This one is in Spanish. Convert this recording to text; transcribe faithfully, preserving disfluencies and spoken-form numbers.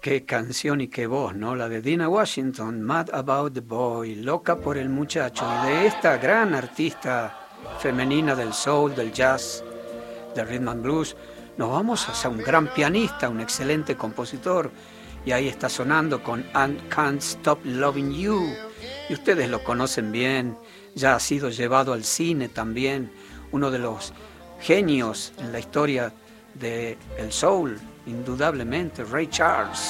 Qué canción y qué voz, ¿no? La de Dinah Washington, Mad About the Boy, loca por el muchacho. Y de esta gran artista femenina del soul, del jazz, del rhythm and blues, nos vamos hacia un gran pianista, un excelente compositor. Y ahí está sonando con I Can't Stop Loving You. Y ustedes lo conocen bien, ya ha sido llevado al cine también, uno de los genios en la historia del soul, indudablemente, Ray Charles.